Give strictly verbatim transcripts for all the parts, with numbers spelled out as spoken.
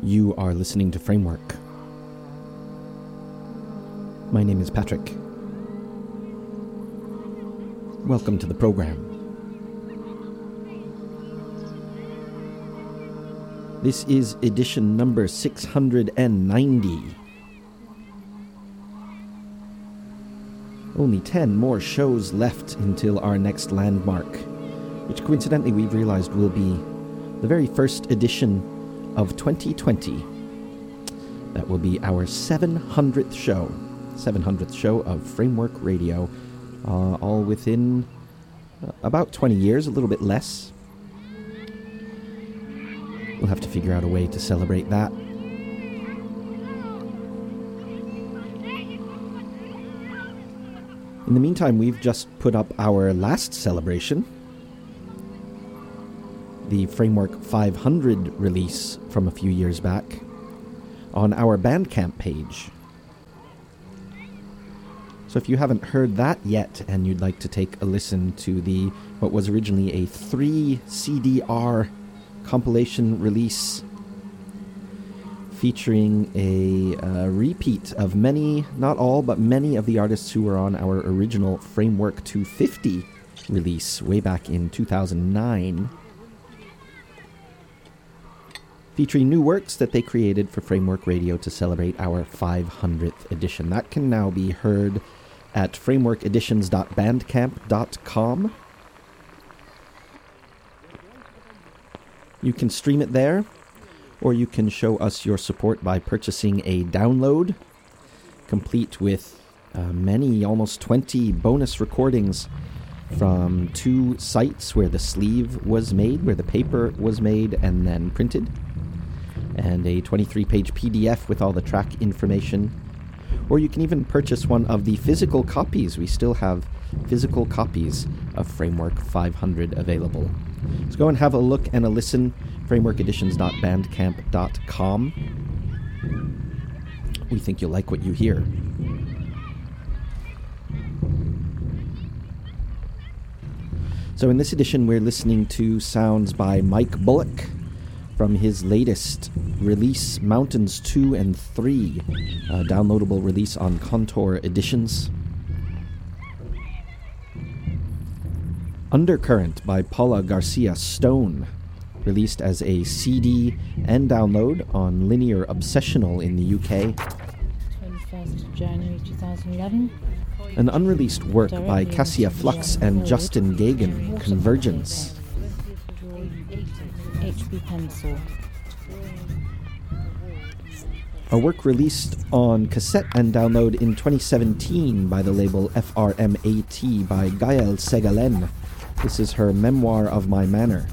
You are listening to Framework. My name is Patrick. Welcome to the program. This is edition number six hundred ninety. Only ten more shows left until our next landmark, which coincidentally we've realized will be the very first edition of twenty twenty. That will be our seven hundredth show. seven hundredth show of Framework Radio, uh, all within uh, about twenty years, a little bit less. We'll have to figure out a way to celebrate that. In the meantime, we've just put up our last celebration, the Framework five hundred release from a few years back, on our Bandcamp page. So if you haven't heard that yet and you'd like to take a listen to the what was originally a three C D R compilation release featuring a uh, repeat of many, not all, but many of the artists who were on our original Framework two fifty release way back in two thousand nine, featuring new works that they created for Framework Radio to celebrate our five hundredth edition. That can now be heard at framework editions dot bandcamp dot com. You can stream it there, or you can show us your support by purchasing a download, complete with uh, many, almost twenty bonus recordings from two sites where the sleeve was made, where the paper was made and then printed, and a twenty-three page P D F with all the track information. Or you can even purchase one of the physical copies. We still have physical copies of Framework five hundred available. So go and have a look and a listen, framework editions dot bandcamp dot com. We think you'll like what you hear. So in this edition, we're listening to sounds by Mike Bullock from his latest release, Mountains two and three, a downloadable release on Contour Editions. Undercurrent by Paula Garcia Stone, released as a C D and download on Linear Obsessional in the U K. twenty-first of January twenty eleven. An unreleased work by Cassia Flux and Justin Gagan, Convergence. H B Pencil. A work released on cassette and download in twenty seventeen by the label F R M A T by Gael Segalen. This is her Memoir of My Manor.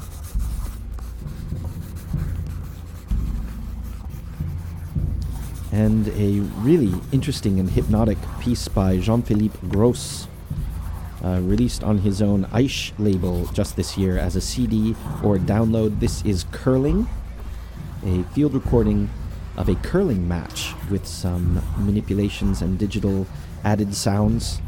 And a really interesting and hypnotic piece by Jean-Philippe Gross, uh, released on his own Aish label just this year as a C D or download. This is Curling, a field recording of a curling match with some manipulations and digital added sounds.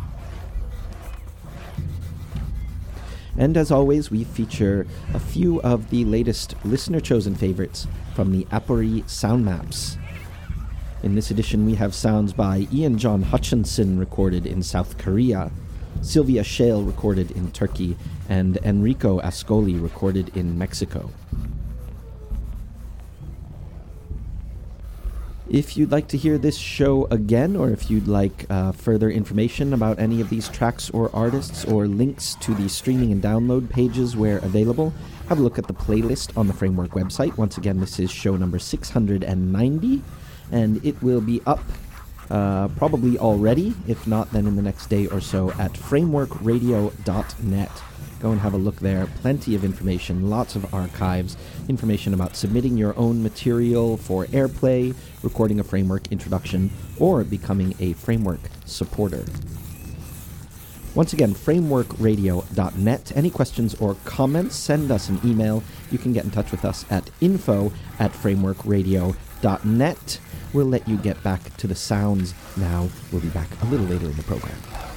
And as always, we feature a few of the latest listener-chosen favorites from the Apori Sound Maps. In this edition, we have sounds by Ian John Hutchinson, recorded in South Korea, Sylvia Shale, recorded in Turkey, and Enrico Ascoli, recorded in Mexico. If you'd like to hear this show again, or if you'd like uh, further information about any of these tracks or artists, or links to the streaming and download pages where available, have a look at the playlist on the Framework website. Once again, this is show number six hundred ninety, and it will be up uh, probably already, if not then in the next day or so, at framework radio dot net. Go and have a look there. Plenty of information, lots of archives, information about submitting your own material for airplay, recording a Framework introduction, or becoming a Framework supporter. Once again, framework radio dot net. Any questions or comments, send us an email. You can get in touch with us at info at framework radio dot net. We'll let you get back to the sounds now. We'll be back a little later in the program.